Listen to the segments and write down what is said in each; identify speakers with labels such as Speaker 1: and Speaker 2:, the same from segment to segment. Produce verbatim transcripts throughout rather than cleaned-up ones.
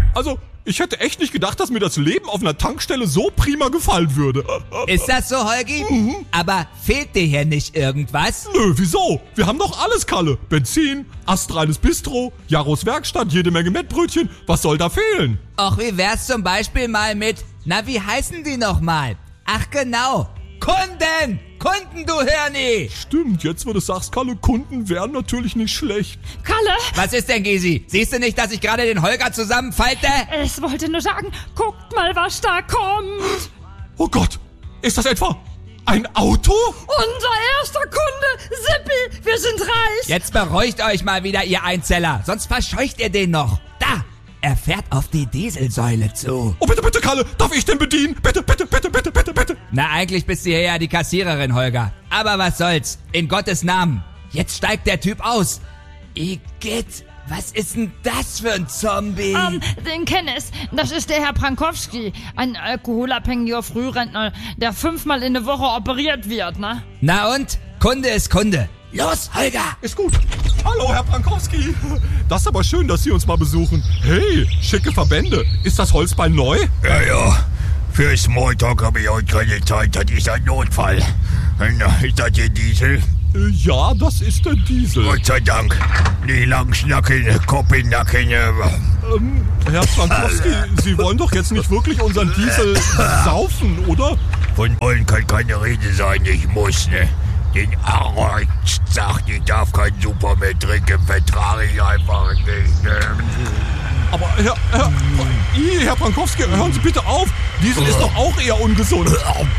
Speaker 1: Also, ich hätte echt nicht gedacht, dass mir das Leben auf einer Tankstelle so prima gefallen würde.
Speaker 2: Ist das so, Holgi? Mhm. Aber fehlt dir hier nicht irgendwas?
Speaker 1: Nö, wieso? Wir haben doch alles, Kalle. Benzin, astreines Bistro, Jaros Werkstatt, jede Menge Mettbrötchen. Was soll da fehlen?
Speaker 2: Och, wie wär's zum Beispiel mal mit, na, wie heißen die nochmal? Ach genau, Kunden! Kunden, du Hirni!
Speaker 1: Stimmt, jetzt wo du sagst, Kalle, Kunden wären natürlich nicht schlecht.
Speaker 3: Kalle!
Speaker 2: Was ist denn, Gysi? Siehst du nicht, dass ich gerade den Holger zusammenfalte?
Speaker 3: Ich wollte nur sagen, guckt mal, was da kommt.
Speaker 1: Oh Gott, ist das etwa ein Auto?
Speaker 3: Unser erster Kunde, Sippi, wir sind reich.
Speaker 2: Jetzt beruhigt euch mal wieder, ihr Einzeller, sonst verscheucht ihr den noch. Da, er fährt auf die Dieselsäule zu.
Speaker 1: Oh, bitte, bitte, Kalle, darf ich den bedienen? Bitte, bitte, bitte, bitte, bitte, bitte.
Speaker 2: Na, eigentlich bist du hier ja die Kassiererin, Holger. Aber was soll's, in Gottes Namen. Jetzt steigt der Typ aus. Igitt, was ist denn das für ein Zombie?
Speaker 3: Ähm, den kenn ich. Das ist der Herr Prankowski, ein alkoholabhängiger Frührentner, der fünfmal in der Woche operiert wird, ne?
Speaker 2: Na und? Kunde ist Kunde. Los, Holger!
Speaker 1: Ist gut. Hallo, Herr Prankowski. Das ist aber schön, dass Sie uns mal besuchen. Hey, schicke Verbände. Ist das Holzbein neu?
Speaker 4: Ja, ja. Für Smalltalk habe ich heute keine Zeit. Das ist ein Notfall. Na, ist das der Diesel?
Speaker 1: Äh, ja, das ist der Diesel.
Speaker 4: Gott sei Dank. Die lang schnacken, Kopf in Nacken. Äh,
Speaker 1: ähm, Herr Prankowski, Sie wollen doch jetzt nicht wirklich unseren Diesel saufen, oder?
Speaker 4: Von wollen kann keine Rede sein. Ich muss, ne? Den Arzt sagt, ich darf kein Super mehr trinken, vertrage ich einfach nicht. Ne?
Speaker 1: Aber Herr, Herr, I, Herr Prankowski, hören Sie bitte auf. Diesel ist doch auch eher ungesund.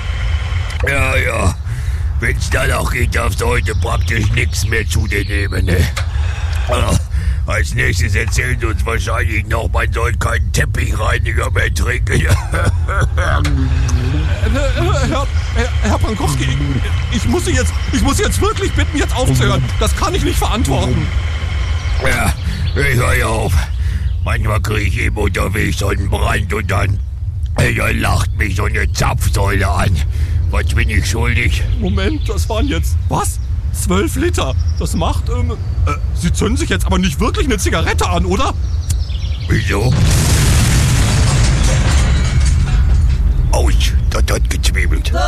Speaker 4: Ja, ja. Wenn's danach geht, darfst du heute praktisch nichts mehr zu dir nehmen, ne? Als nächstes erzählt uns wahrscheinlich noch, man soll keinen Teppichreiniger mehr trinken.
Speaker 1: Herr, Herr, Herr Prankowski, ich, ich, muss Sie jetzt, ich muss Sie jetzt wirklich bitten, jetzt aufzuhören. Das kann ich nicht verantworten.
Speaker 4: Ja, ich höre ja auf. Manchmal kriege ich eben unterwegs so einen Brand und dann, dann lacht mich so eine Zapfsäule an. Was bin ich schuldig?
Speaker 1: Moment, das waren jetzt, was? Zwölf Liter. Das macht, ähm, äh, Sie zünden sich jetzt aber nicht wirklich eine Zigarette an, oder?
Speaker 4: Wieso? Autsch, das hat gezwiebelt.